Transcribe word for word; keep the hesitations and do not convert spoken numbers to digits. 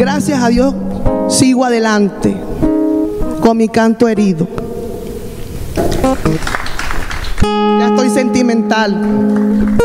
gracias a Dios, sigo adelante con mi canto herido. Ya estoy sentimental.